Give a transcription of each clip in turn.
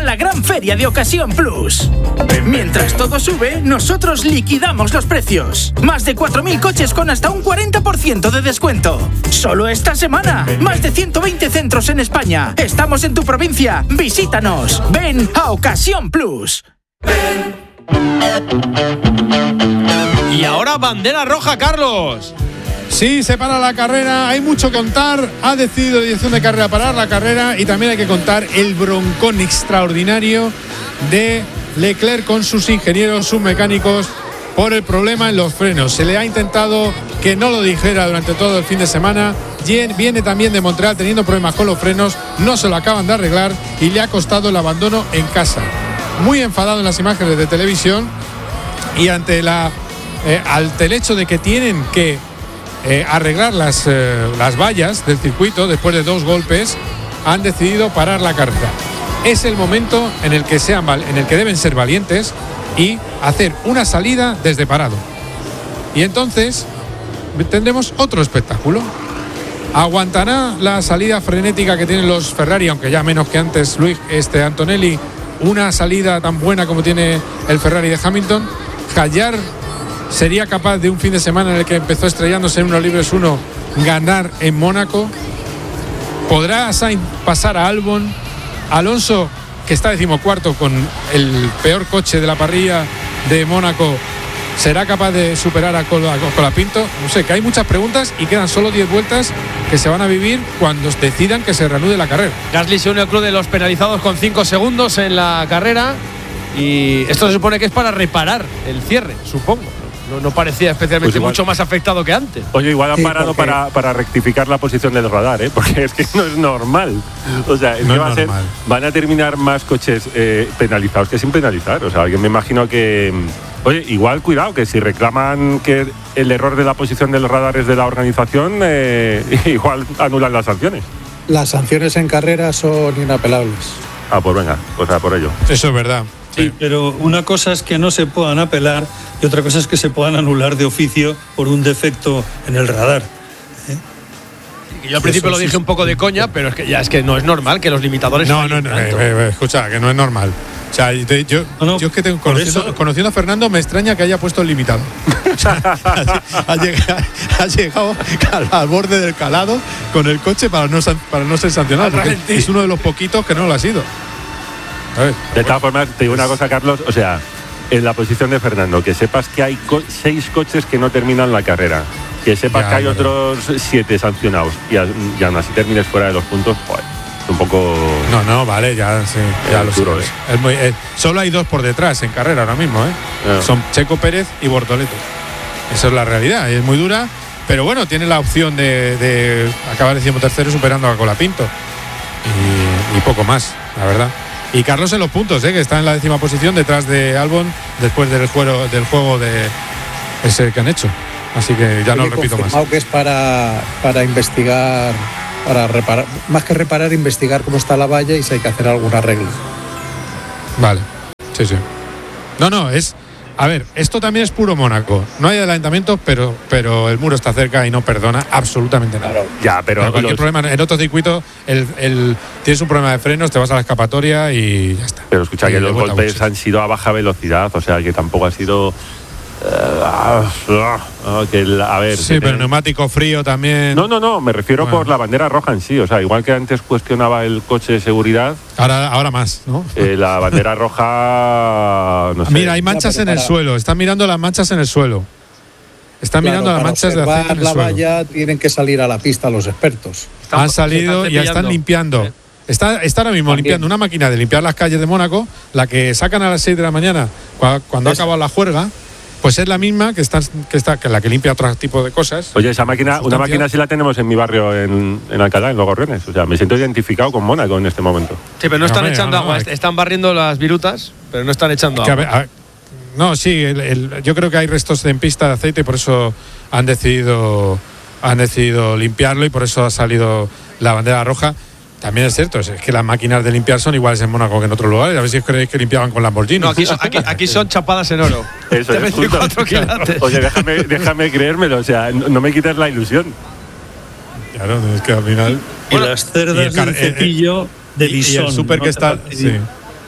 la gran feria de Ocasión Plus. Mientras todo sube, nosotros liquidamos los precios. Más de 4.000 coches con hasta un 40% de descuento. Solo esta semana. Más de 120 centros en España. Estamos en tu provincia. Visítanos. Ven a Ocasión Plus. Y ahora bandera roja, Carlos. Sí, se para la carrera, hay mucho que contar. Ha decidido la dirección de carrera parar la carrera y también hay que contar el broncón extraordinario de Leclerc con sus ingenieros, sus mecánicos, por el problema en los frenos. Se le ha intentado que no lo dijera durante todo el fin de semana. Viene también de Montreal teniendo problemas con los frenos, no se lo acaban de arreglar y le ha costado el abandono en casa. Muy enfadado en las imágenes de televisión y ante el hecho de que tienen que arreglar las vallas del circuito después de 2 golpes, han decidido parar la carrera. Es el momento en el que deben ser valientes y hacer una salida desde parado. Y entonces tendremos otro espectáculo. ¿Aguantará la salida frenética que tienen los Ferrari, aunque ya menos que antes Antonelli, una salida tan buena como tiene el Ferrari de Hamilton? Hallar sería capaz de un fin de semana en el que empezó estrellándose en unos libres 1 ganar en Mónaco. ¿Podrá Sainz pasar a Albon? Alonso, que está 14º con el peor coche de la parrilla de Mónaco, ¿será capaz de superar a Colapinto? No sé, que hay muchas preguntas y quedan solo 10 vueltas que se van a vivir cuando decidan que se reanude la carrera. Gasly se une al club de los penalizados con 5 segundos en la carrera y esto se supone que es para reparar el cierre, supongo. No parecía especialmente mucho más afectado que antes. Oye, igual han parado para rectificar la posición del radar, porque es que no es normal. O sea, es no que van a terminar más coches penalizados que sin penalizar. O sea, yo me imagino que... Oye, igual cuidado, que si reclaman que el error de la posición del radar es de la organización, igual anulan las sanciones. Las sanciones en carrera son inapelables. Pues venga, pues a por ello. Eso es verdad. Sí, pero una cosa es que no se puedan apelar y otra cosa es que se puedan anular de oficio por un defecto en el radar. Yo al principio lo dije un poco de coña, pero es que no es normal que los limitadores... No, escucha, que no es normal. O sea, yo es que conociendo a Fernando me extraña que haya puesto el limitado. O sea, ha llegado al borde del calado con el coche para no ser sancionado, porque es uno de los poquitos que no lo ha sido. De todas formas, te digo una cosa, Carlos, o sea, en la posición de Fernando, que sepas que hay 6 coches que no terminan la carrera, que sepas que hay otros 7 sancionados y aún así termines fuera de los puntos, joder, es un poco... No, vale, ya lo duro, sé. Solo hay 2 por detrás en carrera ahora mismo, Son Checo Pérez y Bortoleto. Esa es la realidad, es muy dura, pero bueno, tiene la opción de acabar 13º superando a Colapinto y poco más, la verdad. Y Carlos en los puntos, que está en la 10ª posición detrás de Albon después del juego de ese que han hecho. Así que ya no lo repito más. Que es para investigar, para reparar, más que reparar, investigar cómo está la valla y si hay que hacer algún arreglo. Vale, sí. No, es... A ver, esto también es puro Mónaco. No hay adelantamientos, pero el muro está cerca y no perdona absolutamente nada. Claro. Ya, pero cualquier problema en otro circuito, tienes un problema de frenos, te vas a la escapatoria y ya está. Pero escucha, que los golpes han sido a baja velocidad, o sea que tampoco ha sido... pero neumático frío también. No, me refiero por la bandera roja en sí. O sea, igual que antes cuestionaba el coche de seguridad, ahora más, ¿no? La bandera roja, no sé. Mira, hay manchas en el suelo. Están mirando las manchas en el suelo. Están mirando las manchas de aceite en el la suelo. valla tienen que salir a la pista los expertos. Han salido y ya están limpiando. Está ahora mismo limpiando una máquina de limpiar las calles de Mónaco, la que sacan a las 6 de la mañana cuando ha acabado la juerga. Pues es la misma que la que limpia otro tipo de cosas. Oye, una máquina sí la tenemos en mi barrio en Alcalá, en Los Gorriones. O sea, me siento identificado con Mónaco en este momento. Sí, pero no están echando agua. Están barriendo las virutas, pero no están echando agua. No, sí, yo creo que hay restos en pista de aceite y por eso han decidido limpiarlo y por eso ha salido la bandera roja. También es cierto, es que las máquinas de limpiar son iguales en Mónaco que en otros lugares. A ver si os creéis que limpiaban con Lamborghini. No, aquí son chapadas en oro. Eso de 24 quilates. Oye, déjame creérmelo, o sea, no me quites la ilusión. Claro, es que al final... Y las cerdas del cepillo de bisón. Y el súper que está... Sí.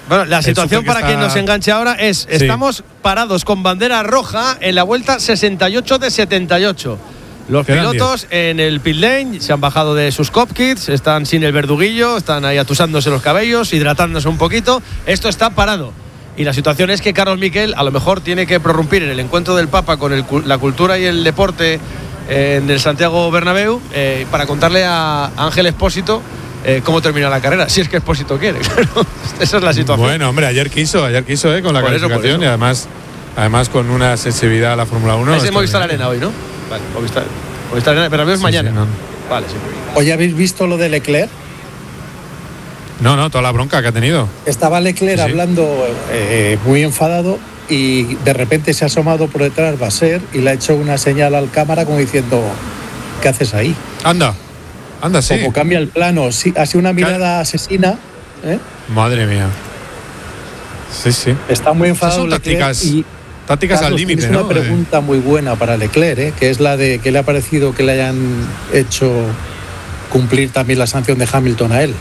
Bueno, la situación para quien nos enganche ahora es: estamos parados con bandera roja en la vuelta 68 de 78. Los pilotos en el pit lane se han bajado de sus cockpits, están sin el verduguillo, están ahí atusándose los cabellos, hidratándose un poquito. Esto está parado. Y la situación es que Carlos Miquel a lo mejor tiene que prorrumpir en el encuentro del Papa con la cultura y el deporte en el Santiago Bernabéu para contarle a Ángel Expósito cómo termina la carrera, si es que Expósito quiere. Esa es la situación. Bueno, hombre, ayer quiso con la calificación y además con una sensibilidad a la Fórmula 1. Es de Movistar Arena hoy, ¿no? Vale, Movistar Arena, pero es mañana. Sí, no. Vale, sí. ¿Hoy habéis visto lo de Leclerc? No, toda la bronca que ha tenido. Estaba Leclerc hablando muy enfadado y de repente se ha asomado por detrás Vasser y le ha hecho una señal al cámara como diciendo: ¿qué haces ahí? Anda, sí. Como cambia el plano, sí, ha sido una mirada asesina. Madre mía. Sí. Está muy enfadado. Son tácticas al límite, ¿no? Es una pregunta muy buena para Leclerc, que es la de que le ha parecido que le hayan hecho cumplir también la sanción de Hamilton a él.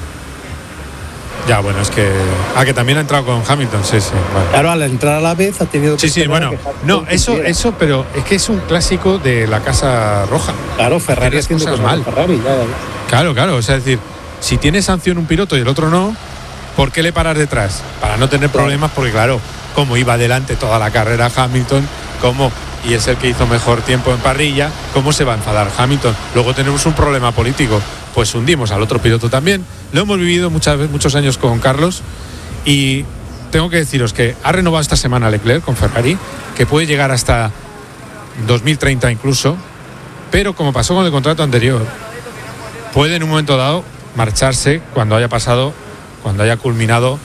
Ya, bueno, es que también ha entrado con Hamilton, sí. Vale. Claro, al entrar a la vez ha tenido que... Sí, bueno, no, eso, pero es que es un clásico de la Casa Roja. Claro, Ferrari haciendo cosas mal. Ferrari, ya. Claro, o sea, es decir, si tiene sanción un piloto y el otro no, ¿por qué le paras detrás? Para no tener problemas, porque claro, como iba adelante toda la carrera Hamilton, y es el que hizo mejor tiempo en parrilla, ¿cómo se va a enfadar Hamilton? Luego tenemos un problema político, pues hundimos al otro piloto también. Lo hemos vivido muchos años con Carlos y tengo que deciros que ha renovado esta semana Leclerc con Ferrari, que puede llegar hasta 2030 incluso, pero como pasó con el contrato anterior, puede en un momento dado marcharse cuando haya culminado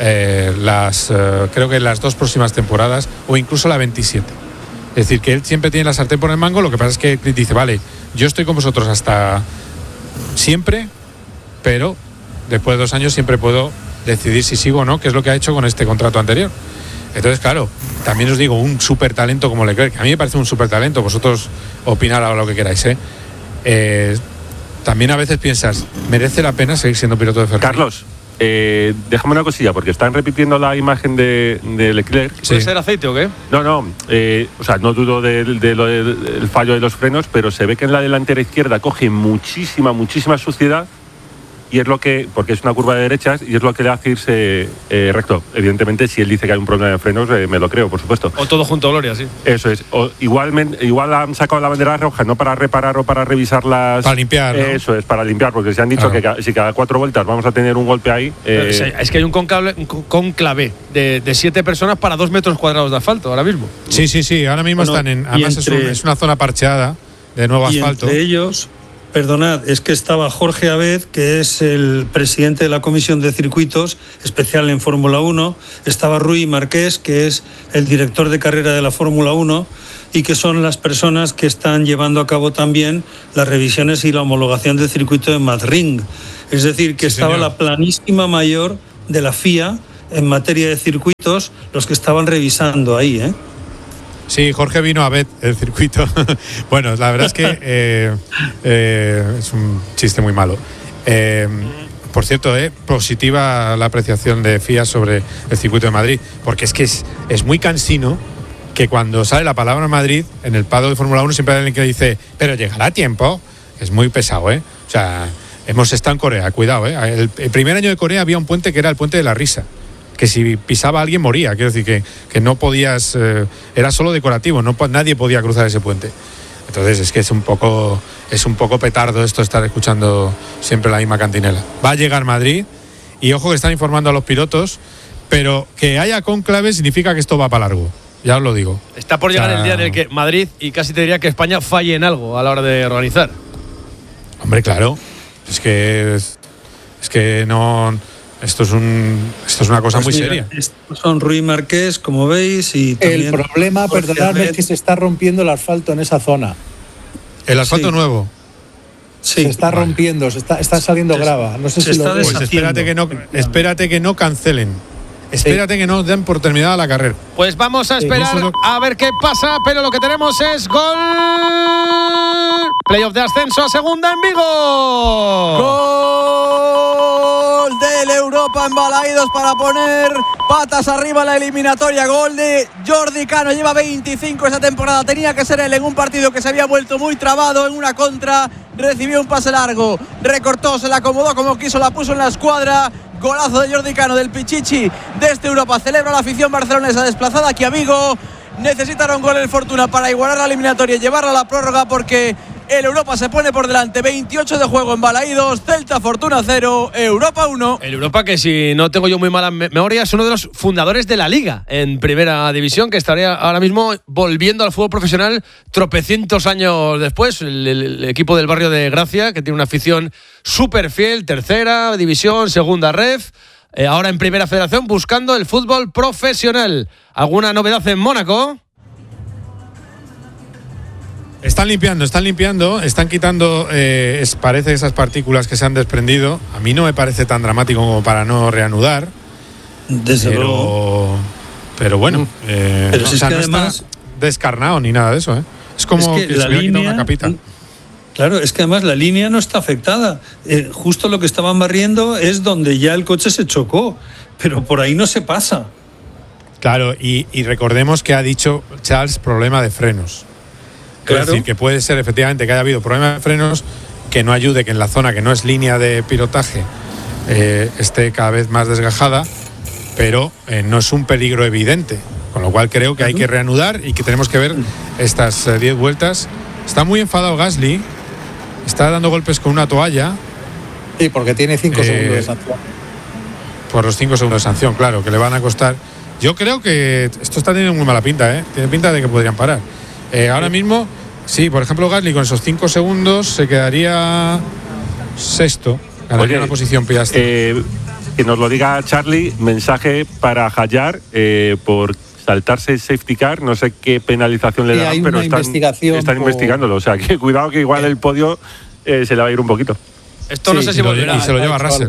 creo que las 2 próximas temporadas o incluso la 27. Es decir, que él siempre tiene la sartén por el mango. Lo que pasa es que dice: vale, yo estoy con vosotros hasta siempre, pero después de 2 años siempre puedo decidir si sigo o no, que es lo que ha hecho con este contrato anterior. Entonces, claro, también os digo, un súper talento como Leclerc, que a mí me parece un súper talento, vosotros opinar ahora lo que queráis, también a veces piensas, ¿merece la pena seguir siendo piloto de Ferrari? Carlos, déjame una cosilla, porque están repitiendo la imagen de Leclerc. ¿Puede ser aceite o qué? No, o sea, no dudo del fallo de los frenos, pero se ve que en la delantera izquierda coge muchísima suciedad, y es lo que, porque es una curva de derechas, y es lo que le hace irse recto. Evidentemente, si él dice que hay un problema de frenos, me lo creo, por supuesto. O todo junto, Gloria, sí. Eso es. Igual han sacado la bandera roja, no para reparar o para revisar las... Para limpiar, ¿no? Eso es, para limpiar, porque se han dicho que si cada 4 vueltas vamos a tener un golpe ahí... Es que hay un conclave de 7 personas para 2 metros cuadrados de asfalto ahora mismo. Sí, ahora mismo están en... Además es una zona parcheada de nuevo asfalto. Entre ellos... Perdonad, es que estaba Jorge Abed, que es el presidente de la Comisión de Circuitos Especial en Fórmula 1, estaba Rui Marqués, que es el director de carrera de la Fórmula 1, y que son las personas que están llevando a cabo también las revisiones y la homologación del circuito de Madrid. Es decir, que estaba la planísima mayor de la FIA en materia de circuitos, los que estaban revisando ahí, Sí, Jorge vino a ver el circuito. Bueno, la verdad es que es un chiste muy malo. Por cierto, positiva la apreciación de FIA sobre el circuito de Madrid, porque es que es muy cansino que cuando sale la palabra Madrid, en el paddock de Fórmula 1 siempre hay alguien que dice, pero llegará a tiempo. Es muy pesado, O sea, hemos estado en Corea, cuidado, El primer año de Corea había un puente que era el puente de la risa, que si pisaba a alguien moría, quiero decir que no podías, era solo decorativo, nadie podía cruzar ese puente. Entonces es que es un poco petardo esto, estar escuchando siempre la misma cantinela. Va a llegar Madrid y ojo que están informando a los pilotos, pero que haya cónclave significa que esto va para largo, ya os lo digo. Está por llegar el día en el que Madrid y casi te diría que España falle en algo a la hora de organizar. Hombre, claro, es que no... Esto es una cosa muy seria. Estos son Rui Marqués, como veis, y también el problema, perdonadme, es que se está rompiendo el asfalto en esa zona. ¿El asfalto nuevo? Sí. Se está rompiendo, está saliendo grava. No sé si lo ves. Pues espérate que no cancelen. Espérate que no den por terminada la carrera. Pues vamos a esperar a ver qué pasa, pero lo que tenemos es gol. Playoff de ascenso a segunda en Vigo. Gol del Europa Europa en Balaídos para poner patas arriba la eliminatoria. Gol de Jordi Cano, lleva 25 esa temporada. Tenía que ser él en un partido que se había vuelto muy trabado. En una contra recibió un pase largo, recortó, se la acomodó como quiso, la puso en la escuadra. Golazo de Jordi Cano, del Pichichi de este Europa. Celebra la afición barcelonesa desplazada aquí a Vigo. Necesitaron gol el Fortuna para igualar la eliminatoria y llevarla a la prórroga, porque el Europa se pone por delante. 28 de juego en Balaídos. Celta Fortuna 0, Europa 1. El Europa, que si no tengo yo muy mala memoria, es uno de los fundadores de la Liga en Primera División, que estaría ahora mismo volviendo al fútbol profesional tropecientos años después. El equipo del barrio de Gracia, que tiene una afición súper fiel. Tercera División, Segunda Ref. Ahora en Primera Federación, buscando el fútbol profesional. ¿Alguna novedad en Mónaco? Están limpiando, están quitando, parece esas partículas que se han desprendido. A mí no me parece tan dramático como para no reanudar. Desde luego. Pero bueno, pero si es que no además está descarnado ni nada de eso, ¿eh? Es como es que se hubiera quitado una capita. Claro, es que además la línea no está afectada. Justo lo que estaban barriendo es donde ya el coche se chocó, pero por ahí no se pasa. Claro, y recordemos que ha dicho Charles problema de frenos. Claro. Es decir, que puede ser efectivamente que haya habido problema de frenos, que no ayude, que en la zona que no es línea de pilotaje esté cada vez más desgajada, pero no es un peligro evidente. Con lo cual creo que hay que reanudar y que tenemos que ver estas 10 vueltas. Está muy enfadado Gasly. Está dando golpes con una toalla. Sí, porque tiene 5 segundos de sanción. Por los 5 segundos de sanción, claro, que le van a costar. Yo creo que esto está teniendo muy mala pinta, ¿eh? Tiene pinta de que podrían parar. Ahora mismo, sí, por ejemplo, Gasly con esos 5 segundos se quedaría sexto. Ganaría una posición Piastri. Que nos lo diga Charlie, mensaje para Hayar por saltarse el safety car, no sé qué penalización le dan, pero están investigándolo, o sea que cuidado que igual el podio se le va a ir un poquito. Esto no sé si volverá. Y se lo lleva Russell.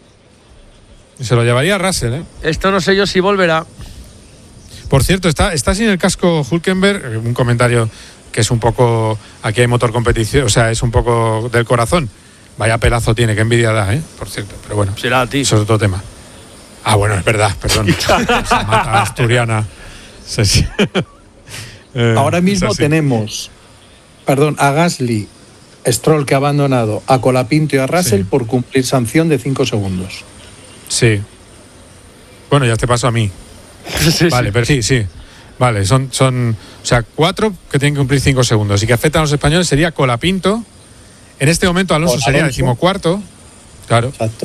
Y se lo llevaría Russell, ¿eh? Esto no sé yo si volverá. Por cierto, está sin el casco Hülkenberg, un comentario que es un poco, aquí hay motor competición, o sea, es un poco del corazón. Vaya pelazo tiene, qué envidia da, por cierto, pero bueno, será a ti. Eso es otro tema. Ah, bueno, es verdad, perdón. Mata asturiana. Sí. Ahora mismo tenemos, a Gasly, Stroll, que ha abandonado, a Colapinto y a Russell por cumplir sanción de 5 segundos. Sí. Bueno, ya te paso a mí. Vale, pero sí. Vale, son o sea, 4 que tienen que cumplir 5 segundos y que afectan a los españoles sería Colapinto. En este momento Alonso sería 14º. Claro. Exacto.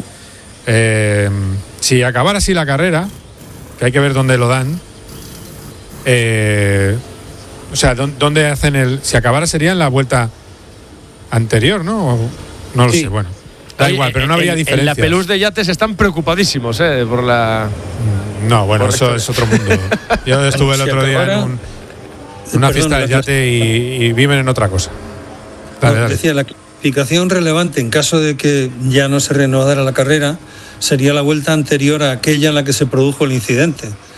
Si acabara así la carrera, que hay que ver dónde lo dan. O sea, dónde hacen si acabara sería en la vuelta anterior, ¿no? No lo sé, bueno. Da igual, pero no habría diferencia. En la Pelús de Yates están preocupadísimos, por la... No, bueno, eso es otro mundo. Yo estuve el otro día en una fiesta de yate y viven en otra cosa. Dale. Decía, la clasificación relevante en caso de que ya no se reanudara la carrera sería la vuelta anterior a aquella en la que se produjo el incidente.